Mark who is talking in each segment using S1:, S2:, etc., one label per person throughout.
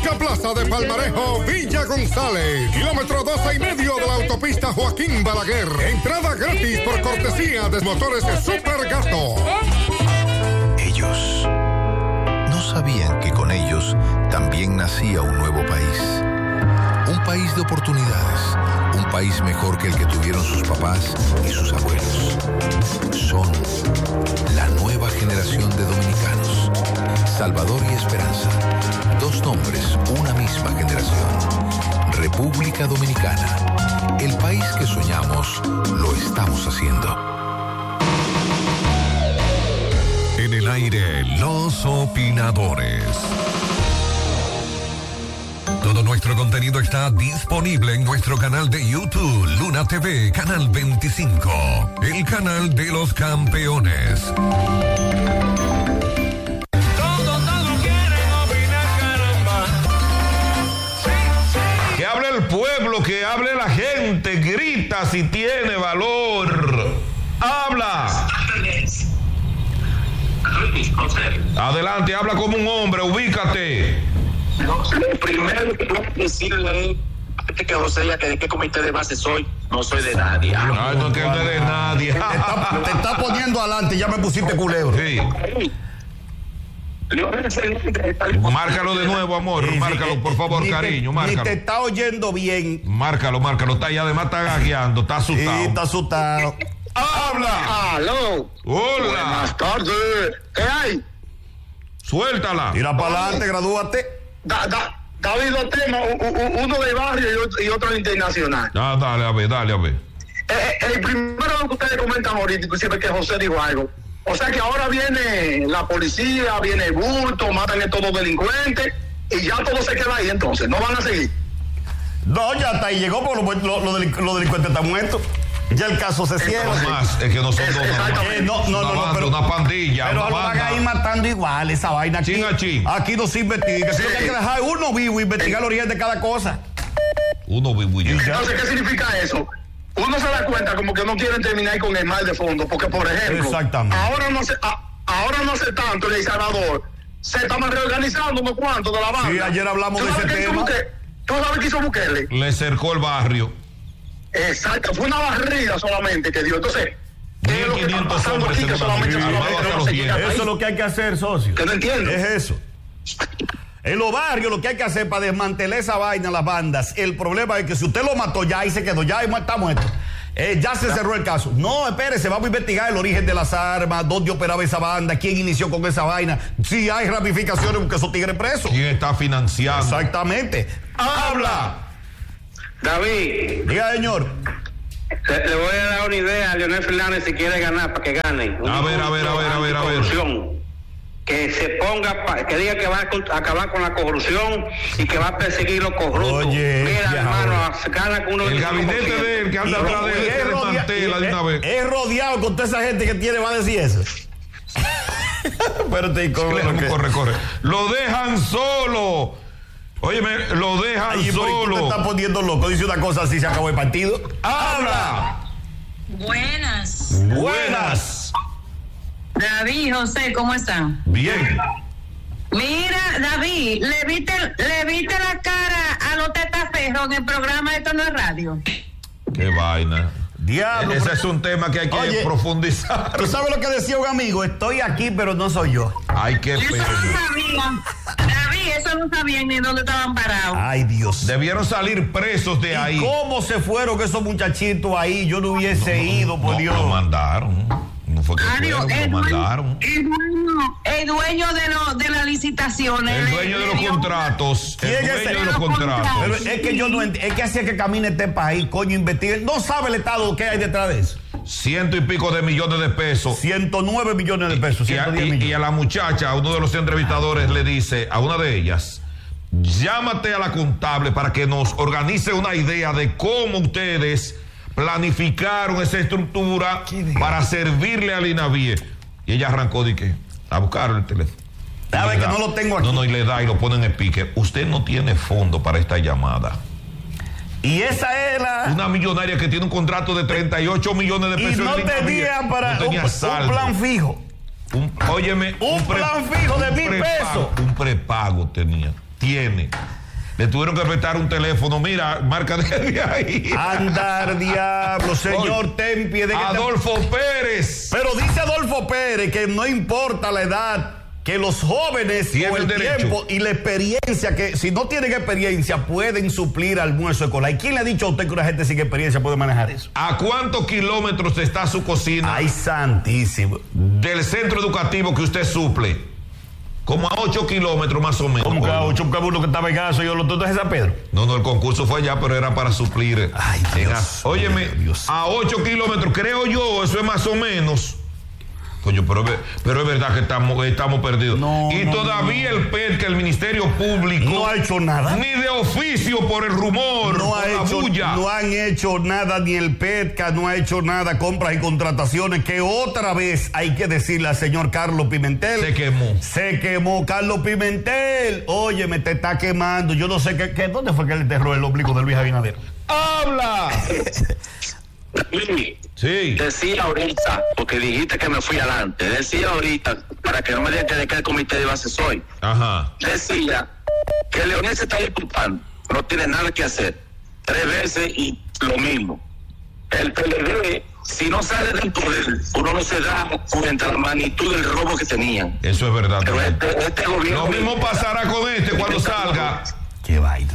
S1: Mucha Plaza de Palmarejo, Villa González. Kilómetro 12,5 de la autopista Joaquín Balaguer. Entrada gratis por cortesía de motores Super Gato.
S2: Ellos no sabían que con ellos también nacía un nuevo país. Un país de oportunidades. Un país mejor que el que tuvieron sus papás y sus abuelos. Son la nueva generación de dominicanos. Salvador y Esperanza. Dos nombres, una misma generación. República Dominicana. El país que soñamos, lo estamos haciendo.
S3: En el aire, los opinadores. Todo nuestro contenido está disponible en nuestro canal de YouTube, Luna TV, Canal 25, el canal de los campeones.
S4: Todos quieren opinar, caramba. Sí.
S5: Que hable el pueblo, que hable la gente, grita si tiene valor. Habla. Adelante, habla como un hombre, ubícate.
S6: Lo primero que tengo que decirle es que José, ya que de qué comité de base soy, no soy de nadie.
S5: Ay, no, que no es de nadie.
S7: Te está poniendo adelante, ya me pusiste culebro.
S5: Sí. Márcalo de nuevo, amor.
S7: Sí,
S5: márcalo, por favor, cariño, márcalo.
S7: Ni te está oyendo bien.
S5: Márcalo. Está, y además está gagueando, está asustado.
S7: Sí, está asustado.
S5: ¡Habla!
S6: ¡Aló!
S5: ¡Hola!
S6: Buenas tardes. ¿Qué hay?
S5: Suéltala.
S7: Tira para adelante, gradúate.
S6: David, dos temas, uno de barrio y otro internacional.
S5: Ah, dale, a ver.
S6: El primero que ustedes comentan ahorita, inclusive que José dijo algo. O sea que ahora viene la policía, viene el bulto, matan a todos los delincuentes y ya todo se queda ahí entonces, ¿no van a seguir?
S7: No, ya hasta ahí llegó, porque los delincuentes están muertos. Ya el caso se cierra.
S5: Más, es que no son dos.
S7: No, pero
S5: una pandilla.
S7: Pero
S5: una
S7: lo van
S5: banda.
S7: a ir matando igual, esa vaina aquí.
S5: Chin a chin.
S7: Aquí no se investiga. Sí. Hay que dejar uno vivo, investigar el origen de cada cosa.
S5: Uno vivo.
S6: Entonces, ¿qué significa eso? Uno se da cuenta como que no quieren terminar con el mal de fondo, porque por ejemplo,
S7: exactamente,
S6: ahora no sé tanto en El Salvador, se estaban reorganizando unos cuantos de la banda.
S7: Sí, ayer hablamos de ese tema.
S6: ¿Tú sabes qué hizo Bukele?
S5: Le cercó el barrio.
S6: Exacto, fue una barrida solamente que dio. Entonces, ¿qué es lo que está
S5: 1.500
S6: pasando
S5: hombres
S6: aquí? Que solamente no se llega.
S7: Eso es lo que hay que hacer, socio.
S6: Que no entiendo.
S7: Es eso. En los barrios lo que hay que hacer para desmantelar esa vaina, las bandas, el problema es que si usted lo mató ya y se quedó, ya está muerto. Ya se cerró el caso. No, espérese, vamos a investigar el origen de las armas, dónde operaba esa banda, quién inició con esa vaina, si hay ramificaciones porque esos tigres presos.
S5: ¿Quién está financiando?
S7: Exactamente.
S5: ¡Habla!
S8: David.
S7: Diga, señor.
S8: Le voy a dar una idea a Leonel Fernández si quiere ganar, para que gane.
S5: A ver.
S8: Que se ponga, que diga que va a acabar con la corrupción y que va a perseguir los corruptos.
S7: Oye,
S8: mira, hermano, gana con uno.
S5: El gabinete de él, que anda atrás de él, se desmantela de una vez.
S7: Es rodeado con toda esa gente que tiene, va a decir eso. Pero te
S5: corre. Lo dejan solo. Óyeme, lo dejan solo.
S7: Te está poniendo loco. Dice una cosa así, se acabó el partido.
S5: ¡Habla!
S9: Buenas. David, José, ¿cómo están?
S5: Bien.
S9: Mira, David, ¿le viste la cara a los testaferros en el programa Esto No es Radio?
S5: Qué vaina.
S7: Diablo.
S5: Ese es un tema que hay que profundizar.
S7: ¿Tú sabes lo que decía un amigo? Estoy aquí, pero no soy yo.
S5: Ay, qué
S9: Eso
S5: pena.
S9: no sabían. David, eso no sabían ni dónde estaban parados.
S7: Ay, Dios.
S5: Debieron salir presos de ahí.
S7: ¿Cómo se fueron esos muchachitos ahí? Yo no hubiese ido, por Dios.
S5: Lo mandaron. No fue que fueron, lo mandaron.
S9: El dueño de las licitaciones.
S5: El dueño de los contratos.
S7: ¿Quién es
S5: El dueño de los contratos.
S7: Pero es que yo no entiendo. Es que así es que camina este país, coño, investiguen. No sabe el Estado qué hay detrás de eso.
S5: 100 y pico de millones de pesos.
S7: 109 millones de pesos. 110 millones.
S5: Y a la muchacha, a uno de los entrevistadores le dice, a una de ellas, llámate a la contable para que nos organice una idea de cómo ustedes planificaron esa estructura para servirle al INAVIE. Y ella arrancó de que a buscar el teléfono.
S7: A ver, que no lo tengo aquí.
S5: No, y le da y lo pone en el speaker. Usted no tiene fondo para esta llamada.
S7: Y esa es
S5: una millonaria que tiene un contrato de 38 millones de pesos.
S7: Y no tenía para un plan fijo.
S5: Óyeme,
S7: un plan fijo de 1,000 pesos.
S5: Un prepago carro tiene. Le tuvieron que prestar un teléfono. Mira, marca de ahí.
S7: Andar diablo, señor Tempie.
S5: Adolfo Pérez.
S7: Pero dice Adolfo Pérez que no importa la edad, que los jóvenes
S5: tienen
S7: con el tiempo y la experiencia, que si no tienen experiencia pueden suplir almuerzo escolar. ¿Y quién le ha dicho a usted que una gente sin experiencia puede manejar eso?
S5: ¿A cuántos kilómetros está su cocina?
S7: Ay, santísimo.
S5: Del centro educativo que usted suple. Como a 8 kilómetros más o menos.
S7: ¿Cómo que a 8? Porque uno que estaba en casa, yo lo todo es San Pedro.
S5: No, el concurso fue allá, pero era para suplir.
S7: Ay, Dios.
S5: Óyeme,
S7: Dios.
S5: A 8 kilómetros, creo yo, eso es más o menos. Coño, pero es verdad que estamos perdidos. Todavía el PET, que el Ministerio Público
S7: no ha hecho nada.
S5: Ni de oficio por el rumor,
S7: no
S5: por la bulla.
S7: No han hecho nada, ni el PETCA no ha hecho nada, compras y contrataciones, que otra vez hay que decirle al señor Carlos Pimentel. Se quemó Carlos Pimentel. Oye, me te está quemando. Yo no sé ¿dónde fue que le enterró el oblicuo de Luis Abinader?
S5: ¡Habla! Sí.
S6: Decía ahorita, porque dijiste que me fui adelante, decía ahorita, para que no me deje de que el comité de base soy.
S5: Ajá.
S6: Decía que Leonel se está disculpando, no tiene nada que hacer. 3 veces y lo mismo. El PLD, si no sale del poder, uno no se da cuenta de la magnitud del robo que tenían.
S5: Eso es verdad.
S6: Pero este gobierno...
S5: Lo mismo pasará con cuando salga.
S7: Qué vaina.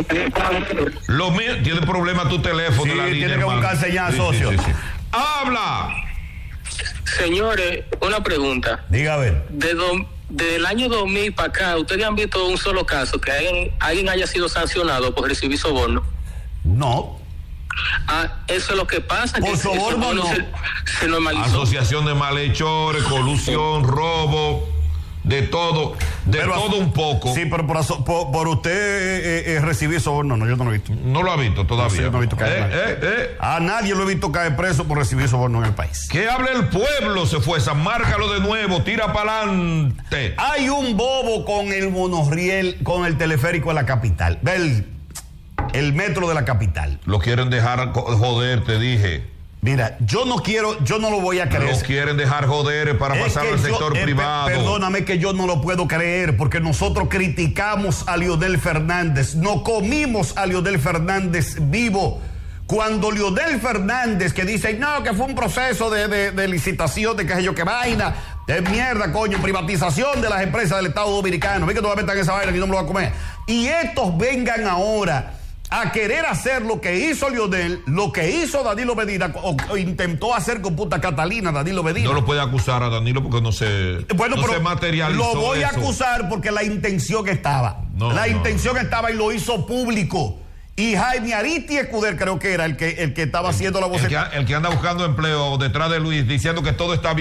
S5: Lo mío, tiene problema tu teléfono.
S7: Sí,
S5: la línea,
S7: tiene que buscarse ya, socio.
S5: Sí. ¡Habla!
S10: Señores, una pregunta.
S7: Diga a ver.
S10: Del año 2000 para acá, ¿ustedes han visto un solo caso que alguien haya sido sancionado por recibir soborno?
S7: No.
S10: Eso es lo que pasa.
S7: Por soborno no.
S10: Se normalizó.
S5: Asociación de malhechores, colusión, robo. De todo un poco.
S7: Sí, pero por usted recibir soborno, no, yo no lo he visto.
S5: No lo ha visto todavía.
S7: No, yo no he visto caer a nadie lo he visto caer preso por recibir soborno en el país.
S5: Que hable el pueblo, se fue, márcalo de nuevo, tira para adelante.
S7: Hay un bobo con el monorriel, con el teleférico de la capital, el metro de la capital.
S5: Lo quieren dejar joder, te dije.
S7: Mira, yo no lo voy a creer.
S5: Lo quieren dejar joder para pasar al sector privado.
S7: Perdóname que yo no lo puedo creer, porque nosotros criticamos a Leonel Fernández, no comimos a Leonel Fernández vivo. Cuando Leonel Fernández, que dice, no, que fue un proceso de licitación, de qué sé yo, qué vaina, de mierda, coño, privatización de las empresas del Estado Dominicano, ve que todavía están en esa vaina y no me lo va a comer. Y estos vengan ahora a querer hacer lo que hizo Leonel, lo que hizo Danilo Medina, o intentó hacer con Punta Catalina Danilo Medina.
S5: No lo puede acusar a Danilo porque no se materializó.
S7: Lo voy a acusar porque la intención estaba. La intención estaba y lo hizo público. Y Jaime Aristi Escuder, creo que era el que estaba haciendo la voz.
S5: El que anda buscando empleo detrás de Luis, diciendo que todo está bien.